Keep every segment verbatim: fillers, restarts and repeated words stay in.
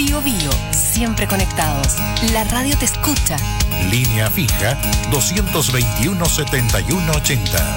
Bío Bío, siempre conectados. La radio te escucha. Línea fija dos veintiuno, setenta y uno ochenta.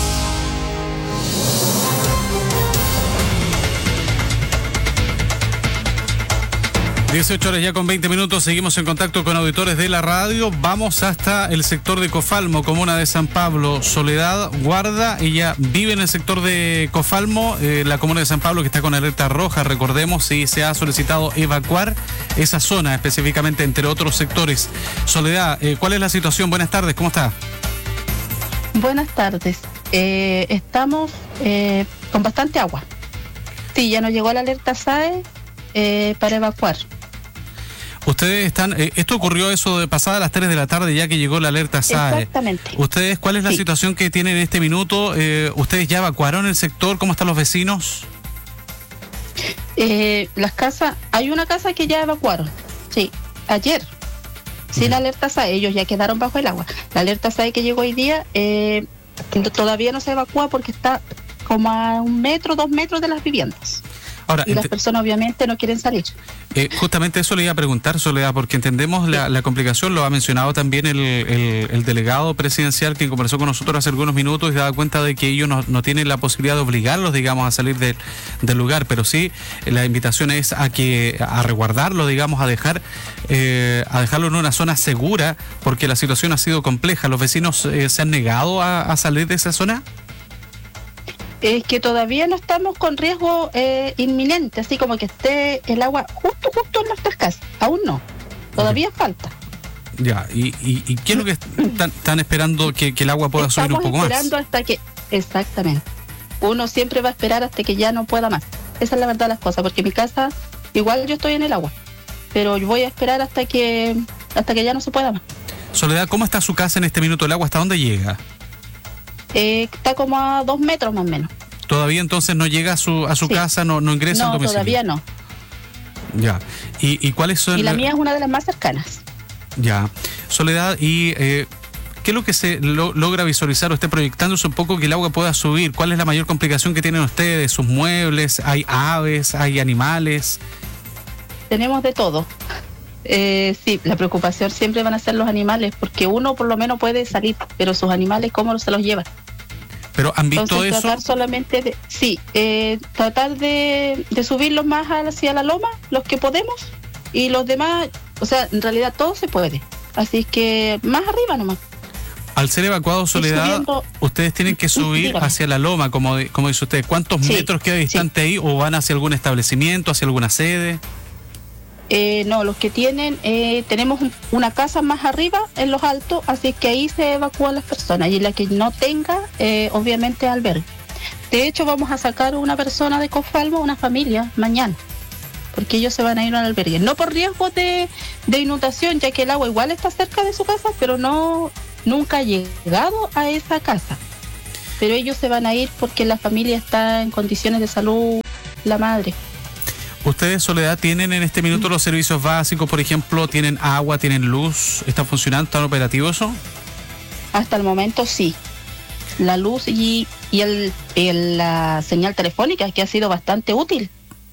dieciocho horas ya con veinte minutos, seguimos en contacto con auditores de la radio. Vamos hasta el sector de Cofalmo, comuna de San Pablo. Soledad Guarda, ella vive en el sector de Cofalmo, eh, la comuna de San Pablo, que está con alerta roja, recordemos, y se ha solicitado evacuar esa zona, específicamente entre otros sectores. Soledad, eh, ¿cuál es la situación? Buenas tardes, ¿cómo está? Buenas tardes. Eh, estamos eh, con bastante agua. Sí, ya nos llegó la alerta S A E eh, para evacuar. Ustedes están, eh, esto ocurrió eso de pasada a las tres de la tarde, ya que llegó la alerta S A E. Exactamente. ¿Ustedes, cuál es la sí. situación que tienen en este minuto? Eh, ¿Ustedes ya evacuaron el sector? ¿Cómo están los vecinos? Eh, las casas, hay una casa que ya evacuaron, sí, ayer, sin ya. alerta S A E, ellos ya quedaron bajo el agua. La alerta S A E que llegó hoy día, eh, todavía no se evacúa porque está como a un metro, dos metros de las viviendas. Ahora, y las personas obviamente no quieren salir. Eh, justamente eso le iba a preguntar, Soledad, porque entendemos la, la complicación, lo ha mencionado también el, el, el delegado presidencial, quien conversó con nosotros hace algunos minutos y daba cuenta de que ellos no, no tienen la posibilidad de obligarlos, digamos, a salir de, del lugar, pero sí la invitación es a que a resguardarlo, digamos, a dejar eh, a dejarlo en una zona segura, porque la situación ha sido compleja. ¿Los vecinos eh, se han negado a, a salir de esa zona? Es que todavía no estamos con riesgo eh, inminente, así como que esté el agua justo, justo en nuestras casas. Aún no, todavía okay. falta. Ya, ¿y, y, y qué es lo que están, están esperando que, que el agua pueda Estamos subir un poco más? Estamos esperando hasta que, exactamente, uno siempre va a esperar hasta que ya no pueda más. Esa es la verdad de las cosas, porque en mi casa, igual yo estoy en el agua, pero voy a esperar hasta que, hasta que ya no se pueda más. Soledad, ¿cómo está su casa en este minuto? ¿El agua hasta dónde llega? Eh, está como a dos metros más o menos. ¿Todavía entonces no llega a su a su sí. casa, no, no ingresa no, al domicilio? Todavía no. Ya. ¿Y, y cuáles son? Y la mía es una de las más cercanas. Ya. Soledad, ¿y eh, qué es lo que se lo, logra visualizar o esté proyectándose un poco que el agua pueda subir? ¿Cuál es la mayor complicación que tienen ustedes? ¿Sus muebles? ¿Hay aves? ¿Hay animales? Tenemos de todo. Eh, sí, la preocupación siempre van a ser los animales, porque uno por lo menos puede salir, pero sus animales, ¿cómo se los lleva? ¿Pero han visto Entonces, eso? Tratar solamente de, sí, eh, tratar de, de subirlos más hacia la loma, los que podemos, y los demás, o sea, en realidad todo se puede, así que más arriba nomás. Al ser evacuado, Soledad, subiendo, ustedes tienen que subir dígame. hacia la loma, como, como dice usted. ¿Cuántos sí, metros queda distante sí. ahí? ¿O van hacia algún establecimiento, hacia alguna sede? Eh, no, los que tienen, eh, tenemos un, una casa más arriba en los altos, así que ahí se evacúan las personas, y la que no tenga, eh, obviamente albergue. De hecho, vamos a sacar una persona de Cofalmo, una familia, mañana, porque ellos se van a ir al albergue. No por riesgo de, de inundación, ya que el agua igual está cerca de su casa, pero no nunca ha llegado a esa casa. Pero ellos se van a ir porque la familia está en condiciones de salud, la madre. ¿Ustedes, Soledad, tienen en este minuto los servicios básicos? Por ejemplo, ¿tienen agua, tienen luz? ¿Están funcionando? ¿Están operativos eso? Hasta el momento sí. La luz y, y el, el, la señal telefónica, que ha sido bastante útil.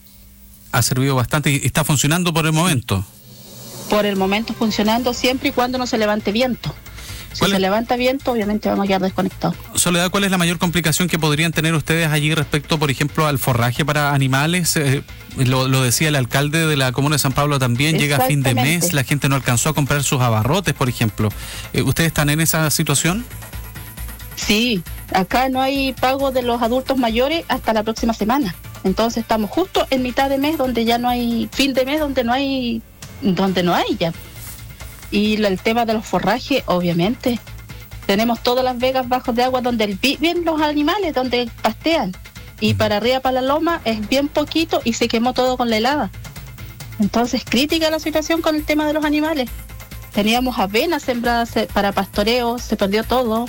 Ha servido bastante y está funcionando por el momento. Por el momento funcionando siempre y cuando no se levante viento. Si se levanta viento, obviamente vamos a quedar desconectados. Soledad, ¿cuál es la mayor complicación que podrían tener ustedes allí respecto, por ejemplo, al forraje para animales? Eh, lo, lo decía el alcalde de la comuna de San Pablo también, llega a fin de mes, la gente no alcanzó a comprar sus abarrotes, por ejemplo. Eh, ¿Ustedes están en esa situación? Sí, acá no hay pago de los adultos mayores hasta la próxima semana. Entonces estamos justo en mitad de mes, donde ya no hay, fin de mes, donde no hay, donde no hay ya. Y el tema de los forrajes, obviamente, tenemos todas las vegas bajo de agua donde viven los animales, donde pastean. Y para arriba, para la loma, es bien poquito y se quemó todo con la helada. Entonces, crítica la situación con el tema de los animales. Teníamos avenas sembradas para pastoreo, se perdió todo.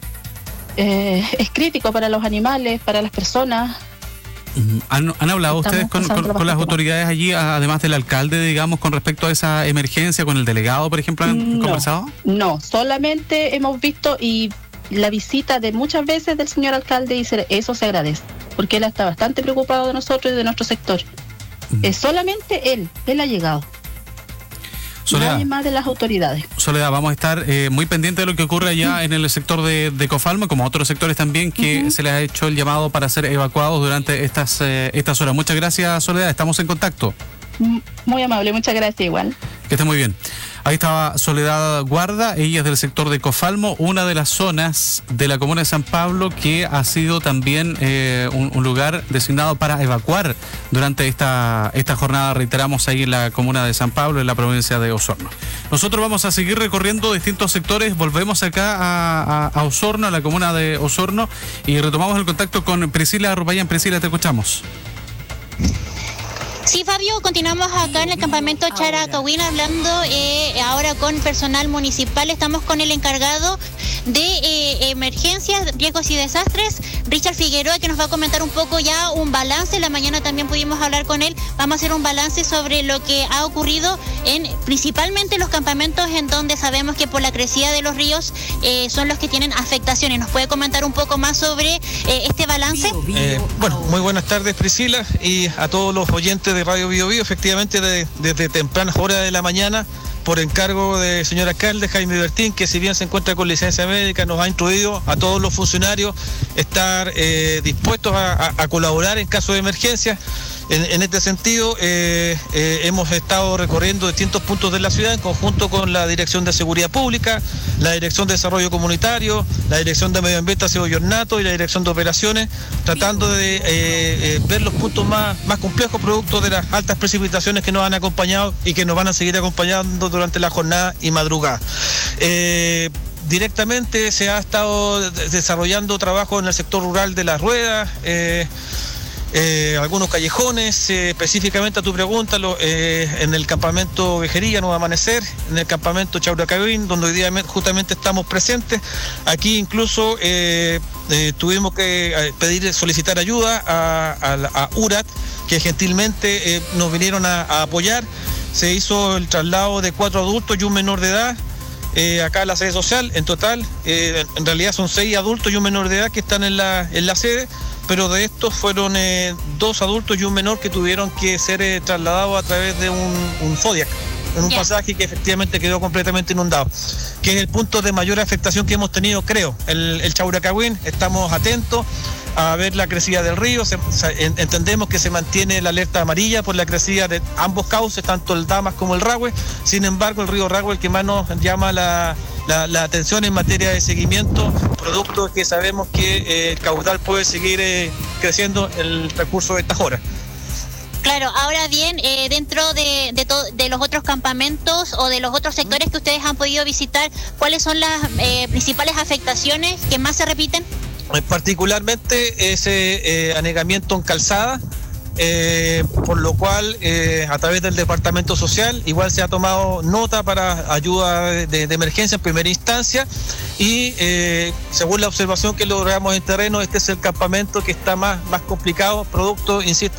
Eh, es crítico para los animales, para las personas. ¿Han, han hablado Estamos ustedes con, con, con las autoridades allí, además del alcalde, digamos, con respecto a esa emergencia, con el delegado, por ejemplo, han no, conversado? No, solamente hemos visto y la visita de muchas veces del señor alcalde, y eso se agradece, porque él está bastante preocupado de nosotros y de nuestro sector. Es solamente él, él ha llegado. Soledad, nadie más de las autoridades. Soledad, vamos a estar eh, muy pendientes de lo que ocurre allá en el sector de, de Cofalmo, como otros sectores también, que uh-huh. se les ha hecho el llamado para ser evacuados durante estas, eh, estas horas. Muchas gracias, Soledad, estamos en contacto. Muy amable, muchas gracias igual. Que esté muy bien. Ahí estaba Soledad Guarda, ella es del sector de Cofalmo, una de las zonas de la comuna de San Pablo que ha sido también eh, un, un lugar designado para evacuar durante esta, esta jornada, reiteramos, ahí en la comuna de San Pablo, en la provincia de Osorno. Nosotros vamos a seguir recorriendo distintos sectores, volvemos acá a, a, a Osorno, a la comuna de Osorno, y retomamos el contacto con Priscila Arrupayán. Priscila, te escuchamos. Sí, Fabio, continuamos acá en el campamento Characahuín hablando eh, ahora con personal municipal. Estamos con el encargado de eh, emergencias, riesgos y desastres, Richard Figueroa, que nos va a comentar un poco ya un balance. La mañana también pudimos hablar con él. Vamos a hacer un balance sobre lo que ha ocurrido en principalmente los campamentos en donde sabemos que por la crecida de los ríos eh, son los que tienen afectaciones. ¿Nos puede comentar un poco más sobre eh, este balance? Eh, bueno, muy buenas tardes, Priscila, y a todos los oyentes de Radio Bio Bio. Efectivamente, de, desde tempranas horas de la mañana, por encargo del señor alcalde Jaime Bertín, que si bien se encuentra con licencia médica, nos ha instruido a todos los funcionarios estar eh, dispuestos a, a, a colaborar en caso de emergencia. En, en este sentido, eh, eh, hemos estado recorriendo distintos puntos de la ciudad en conjunto con la Dirección de Seguridad Pública, la Dirección de Desarrollo Comunitario, la Dirección de Medio Ambiente, Aseo y Ornato y la Dirección de Operaciones, tratando de eh, eh, ver los puntos más, más complejos producto de las altas precipitaciones que nos han acompañado y que nos van a seguir acompañando durante la jornada y madrugada. Eh, Directamente se ha estado desarrollando trabajo en el sector rural de Las Ruedas, eh, Eh, algunos callejones, eh, específicamente a tu pregunta, lo, eh, en el campamento Vejería, Nuevo Amanecer, en el campamento Chauracahuín, donde hoy día justamente estamos presentes. Aquí incluso eh, eh, tuvimos que pedir, solicitar ayuda a, a, a U R A T, que gentilmente eh, nos vinieron a, a apoyar. Se hizo el traslado de cuatro adultos y un menor de edad. Eh, acá en la sede social, en total, eh, en realidad son seis adultos y un menor de edad que están en la, en la sede, pero de estos fueron eh, dos adultos y un menor que tuvieron que ser eh, trasladados a través de un, un Zodiac, en un yeah. pasaje que efectivamente quedó completamente inundado, que es el punto de mayor afectación que hemos tenido, creo, el, el Chauracahuín. Estamos atentos a ver la crecida del río. Se, se, entendemos que se mantiene la alerta amarilla por la crecida de ambos cauces, tanto el Damas como el Rahue. Sin embargo, el río Rahue es el que más nos llama la, la, la atención en materia de seguimiento, producto que sabemos que eh, el caudal puede seguir eh, creciendo en el transcurso de estas horas. Claro, ahora bien, eh, dentro de, de, to- de los otros campamentos o de los otros sectores que ustedes han podido visitar, ¿cuáles son las eh, principales afectaciones que más se repiten? Particularmente ese eh, anegamiento en calzada, eh, por lo cual eh, a través del Departamento Social igual se ha tomado nota para ayuda de, de emergencia en primera instancia y eh, según la observación que logramos en terreno, este es el campamento que está más, más complicado, producto, insisto,